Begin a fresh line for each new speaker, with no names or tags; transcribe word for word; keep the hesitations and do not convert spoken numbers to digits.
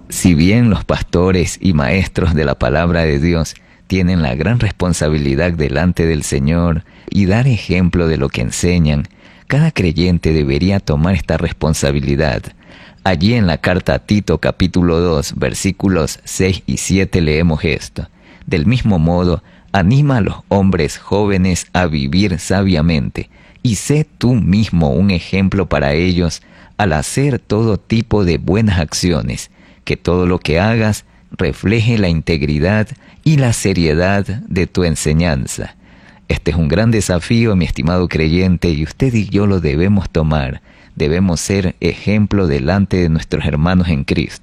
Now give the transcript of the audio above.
Si bien los pastores y maestros de la palabra de Dios tienen la gran responsabilidad delante del Señor y dar ejemplo de lo que enseñan, cada creyente debería tomar esta responsabilidad. Allí en la carta a Tito capítulo dos, versículos seis y siete leemos esto. Del mismo modo, anima a los hombres jóvenes a vivir sabiamente, y sé tú mismo un ejemplo para ellos al hacer todo tipo de buenas acciones, que todo lo que hagas refleje la integridad y la seriedad de tu enseñanza. Este es un gran desafío, mi estimado creyente, y usted y yo lo debemos tomar. Debemos ser ejemplo delante de nuestros hermanos en Cristo.